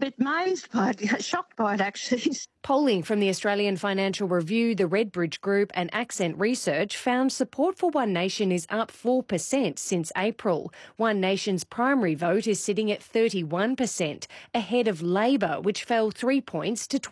bit amazed by it, shocked by it actually. Polling from the Australian Financial Review, the Redbridge Group and Accent Research found support for One Nation is up 4% since April. One Nation's primary vote is sitting at 31%, ahead of Labor, which fell 3 points to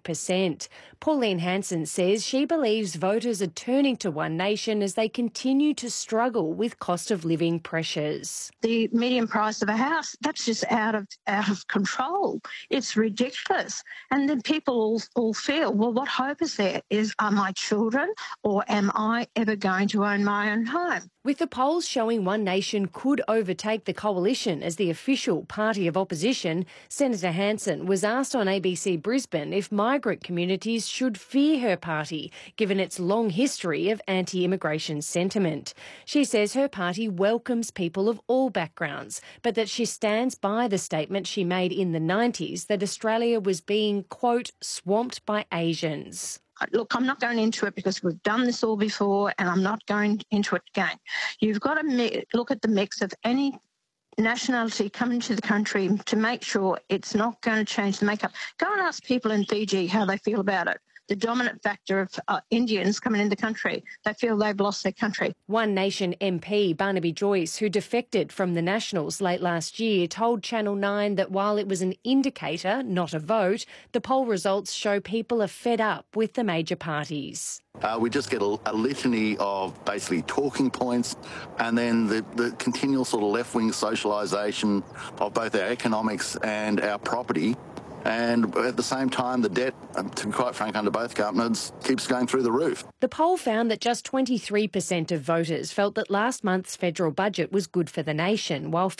28%. Pauline Hanson says she believes voters are turning to One Nation as they continue to struggle with cost of living pressures. The median price of a house, that's just out of control. It's ridiculous. And then people all feel, well, what hope is there? Are my children or am I ever going to own my own home? With the polls showing One Nation could overtake the Coalition as the official party of opposition, Senator Hanson was asked on ABC Brisbane if migrant communities should fear her party, given its long history of anti-immigration sentiment. She says her party welcomes people of all backgrounds, but that she stands by the statement she made in the 90s that Australia was being, quote, swamped by Asians. Look, I'm not going into it because we've done this all before and I'm not going into it again. You've got to look at the mix of any nationality coming to the country to make sure it's not going to change the makeup. Go and ask people in Fiji how they feel about it. The dominant factor of Indians coming into the country, they feel they've lost their country. One Nation MP Barnaby Joyce, who defected from the Nationals late last year, told Channel 9 that while it was an indicator, not a vote, the poll results show people are fed up with the major parties. We just get a litany of basically talking points and then the continual sort of left-wing socialisation of both our economics and our property. And at the same time, the debt, to be quite frank, under both governments, keeps going through the roof. The poll found that just 23% of voters felt that last month's federal budget was good for the nation, while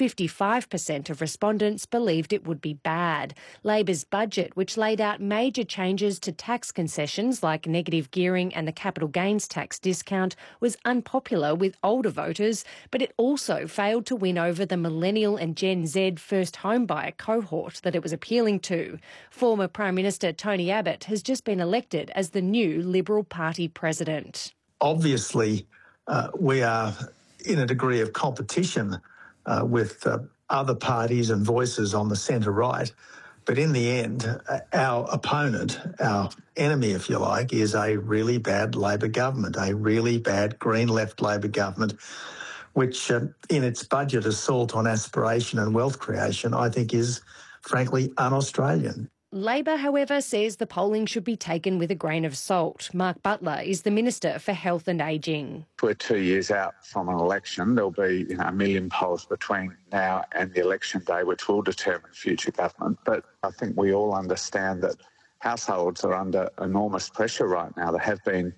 55% of respondents believed it would be bad. Labor's budget, which laid out major changes to tax concessions like negative gearing and the capital gains tax discount, was unpopular with older voters, but it also failed to win over the millennial and Gen Z first homebuyer cohort that it was appealing to. Former Prime Minister Tony Abbott has just been elected as the new Liberal Party president. Obviously, we are in a degree of competition with other parties and voices on the centre-right. But in the end, our opponent, our enemy, if you like, is a really bad Labor government, a really bad Green left Labor government, which in its budget assault on aspiration and wealth creation, I think is frankly un-Australian. Labor, however, says the polling should be taken with a grain of salt. Mark Butler is the Minister for Health and Ageing. We're 2 years out from an election. There'll be a million polls between now and the election day, which will determine future government. But I think we all understand that households are under enormous pressure right now. They have been